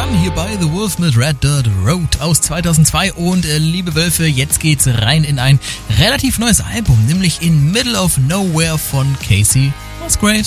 zusammen hier bei The Wolf mit Red Dirt Road aus 2002 und liebe Wölfe, jetzt geht's rein in ein relativ neues Album, nämlich in Middle of Nowhere von Casey Musgraves.